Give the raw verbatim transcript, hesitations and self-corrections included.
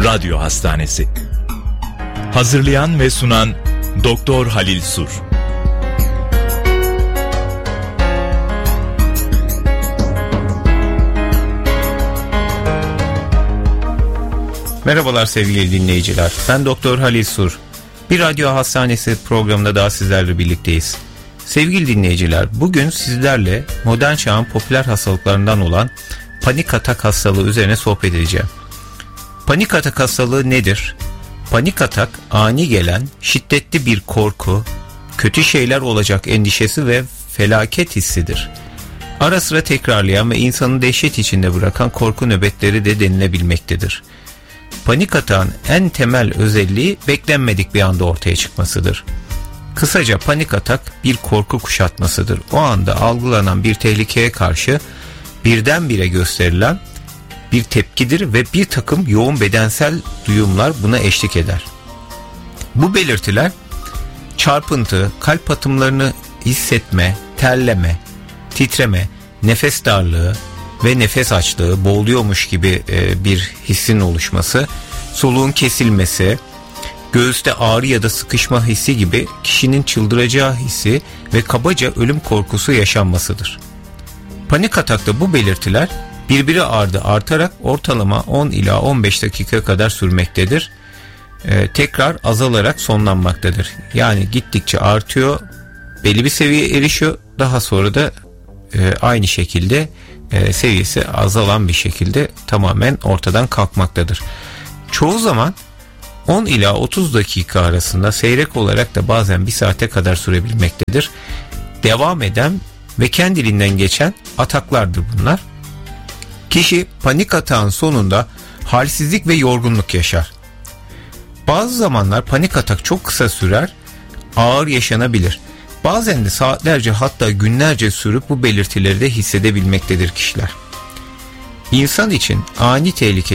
Radyo Hastanesi. Hazırlayan ve sunan Doktor Halil Sur. Merhabalar sevgili dinleyiciler. Ben Doktor Halil Sur. Bir Radyo Hastanesi programında daha sizlerle birlikteyiz. Sevgili dinleyiciler, bugün sizlerle modern çağın popüler hastalıklarından olan panik atak hastalığı üzerine sohbet edeceğim. Panik atak hastalığı nedir? Panik atak, ani gelen şiddetli bir korku, kötü şeyler olacak endişesi ve felaket hissidir. Ara sıra tekrarlayan ve insanı dehşet içinde bırakan korku nöbetleri de denilebilmektedir. Panik atağın en temel özelliği beklenmedik bir anda ortaya çıkmasıdır. Kısaca panik atak bir korku kuşatmasıdır. O anda algılanan bir tehlikeye karşı birdenbire gösterilen bir tepkidir ve bir takım yoğun bedensel duyumlar buna eşlik eder. Bu belirtiler çarpıntı, kalp atımlarını hissetme, terleme, titreme, nefes darlığı ve nefes açlığı, boğuluyormuş gibi bir hissin oluşması, soluğun kesilmesi, göğüste ağrı ya da sıkışma hissi gibi kişinin çıldıracağı hissi ve kabaca ölüm korkusu yaşanmasıdır. Panik atakta bu belirtiler birbiri ardı artarak ortalama on ila on beş dakika kadar sürmektedir. Ee, tekrar azalarak sonlanmaktadır. Yani gittikçe artıyor, belli bir seviyeye erişiyor, daha sonra da e, aynı şekilde e, seviyesi azalan bir şekilde tamamen ortadan kalkmaktadır. Çoğu zaman on ila otuz dakika arasında, seyrek olarak da bazen bir saate kadar sürebilmektedir. Devam eden ve kendiliğinden geçen ataklardır bunlar. Kişi panik atağın sonunda halsizlik ve yorgunluk yaşar. Bazı zamanlar panik atak çok kısa sürer, ağır yaşanabilir. Bazen de saatlerce, hatta günlerce sürüp bu belirtileri de hissedebilmektedir kişiler. İnsan için ani tehlike